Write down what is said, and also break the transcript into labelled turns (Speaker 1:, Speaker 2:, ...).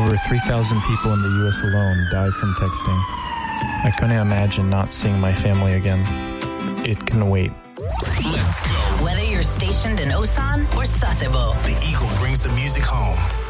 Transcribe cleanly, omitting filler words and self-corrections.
Speaker 1: Over 3,000 people in the U.S. alone died from texting. I couldn't imagine not seeing my family again. It can wait.
Speaker 2: Let's go.
Speaker 3: Whether you're stationed in Osan or Sasebo,
Speaker 2: The Eagle brings the music home.